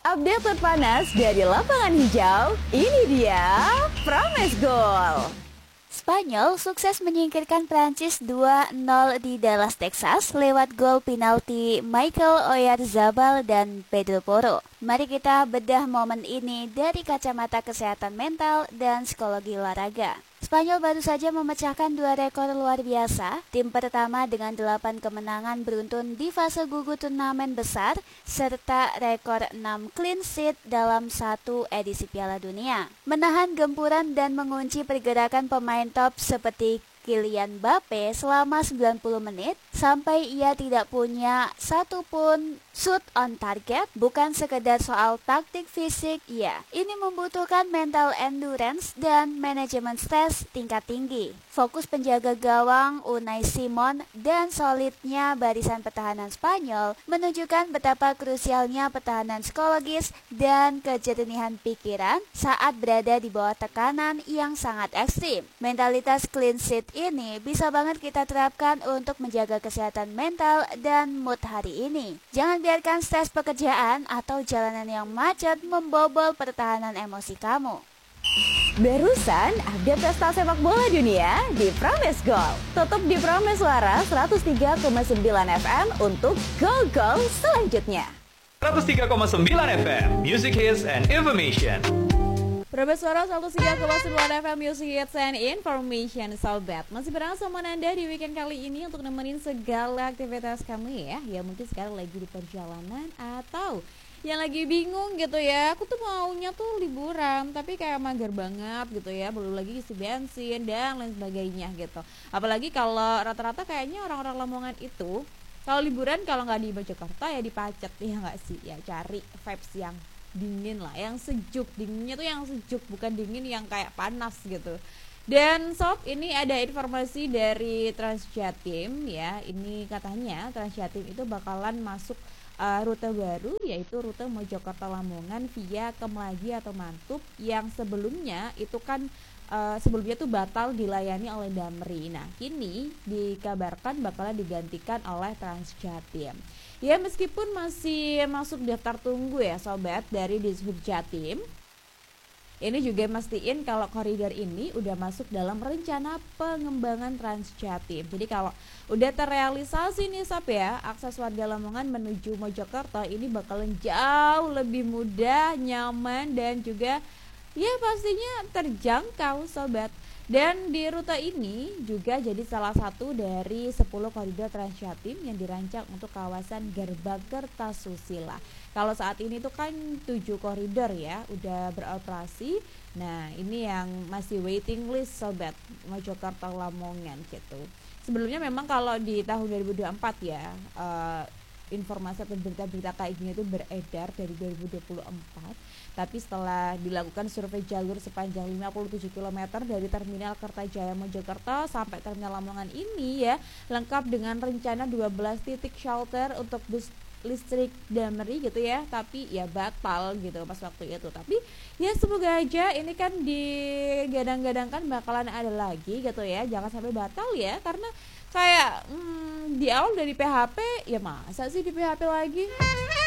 Update terpanas dari lapangan hijau, ini dia Promes Goal. Spanyol sukses menyingkirkan Prancis 2-0 di Dallas, Texas lewat gol penalti Michael Oyarzabal dan Pedro Porro. Mari kita bedah momen ini dari kacamata kesehatan mental dan psikologi olahraga. Spanyol baru saja memecahkan 2 rekor luar biasa. Tim pertama dengan 8 kemenangan beruntun di fase gugur turnamen besar, serta rekor 6 clean sheet dalam satu edisi Piala Dunia. Menahan gempuran dan mengunci pergerakan pemain top seperti Kylian Mbappe selama 90 menit sampai ia tidak punya satupun shoot on target. Bukan sekedar soal taktik fisik, ya, ini membutuhkan mental endurance dan manajemen stres tingkat tinggi. Fokus penjaga gawang Unai Simon dan solidnya barisan pertahanan Spanyol menunjukkan betapa krusialnya pertahanan psikologis dan kejernihan pikiran saat berada di bawah tekanan yang sangat ekstrim. Mentalitas clean sheet ini bisa banget kita terapkan untuk menjaga kesehatan mental dan mood hari ini. Jangan biarkan stres pekerjaan atau jalanan yang macet membobol pertahanan emosi kamu. Barusan update pesta sepak bola dunia di Promes Goal. Tutup di Promes Suara 103,9 FM untuk gol-gol selanjutnya. 103,9 FM, Music Hits and Information. Promes Suara 103,9 FM Music Hits and Information. Sobat, masih bareng sama Nanda di weekend kali ini untuk nemenin segala aktivitas kamu ya. Ya mungkin sekarang lagi di perjalanan atau yang lagi bingung gitu ya. Aku tuh maunya tuh liburan tapi kayak mager banget gitu ya. Belum lagi isi bensin dan lain sebagainya gitu. Apalagi kalau rata-rata kayaknya orang-orang Lamongan itu kalau liburan kalau nggak di Mojokerto ya di Pacet, ya nggak sih? Ya cari vibes yang dingin lah, yang sejuk. Dinginnya tuh yang sejuk, bukan dingin yang kayak panas gitu. Dan sob, ini ada informasi dari Transjatim ya. Ini katanya Transjatim itu bakalan masuk rute baru, yaitu rute Mojokerto Lamongan via Kemlagi atau Mantub, yang sebelumnya itu kan sebelumnya tuh batal dilayani oleh Damri. Nah, kini dikabarkan bakalan digantikan oleh Transjatim. Ya, meskipun masih masuk daftar tunggu ya sobat dari Dishub Jatim, ini juga mastiin kalau koridor ini udah masuk dalam rencana pengembangan Transjatim. Jadi kalau udah terrealisasi nih sob ya, akses warga Lamongan menuju Mojokerto ini bakalan jauh lebih mudah, nyaman, dan juga ya pastinya terjangkau sobat. Dan di rute ini juga jadi salah satu dari 10 koridor Transjatim yang dirancang untuk kawasan Gerbang Kertasusila. Kalau saat ini tuh kan 7 koridor ya udah beroperasi. Nah, ini yang masih waiting list sobat, Mojokerto Lamongan gitu. Sebelumnya memang kalau di tahun 2024 ya, informasi atau berita-berita kayak gini tuh beredar dari 2024. Tapi setelah dilakukan survei jalur sepanjang 57 km dari Terminal Kertajaya Mojokerto sampai Terminal Lamongan ini ya, lengkap dengan rencana 12 titik shelter untuk bus listrik Damri gitu ya, tapi ya batal gitu pas waktu itu. Tapi ya semoga aja ini kan digadang-gadangkan bakalan ada lagi gitu ya, jangan sampai batal ya, karena kayak di awal udah di PHP, ya masa sih di PHP lagi.